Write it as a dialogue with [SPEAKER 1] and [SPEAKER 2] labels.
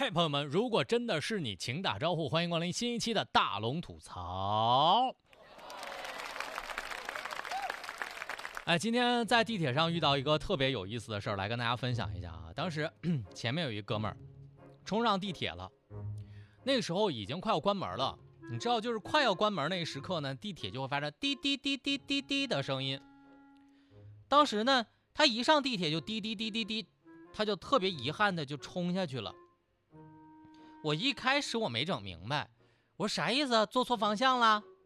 [SPEAKER 1] 位朋友们，如果真的是你，请打招呼，欢迎光临新一期的大龙吐槽。今天在地铁上遇到一个特别有意思的事儿，来跟大家分享一下啊。当时前面有一哥们儿冲上地铁了，那个时候已经快要关门了。你知道，就是快要关门那一时刻呢，地铁就会发出滴滴滴滴滴滴的声音。当时呢，他一上地铁就滴滴滴滴滴，他就特别遗憾的就冲下去了。我一开始我没整明白，我说啥意思啊？坐错方向了？